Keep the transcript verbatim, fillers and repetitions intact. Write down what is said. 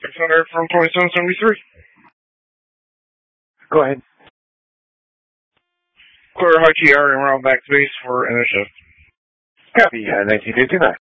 six hundred from twenty-seven seventy-three. Go ahead. Clear high key area around backspace for initiative. Copy, uh, nineteen fifty-nine.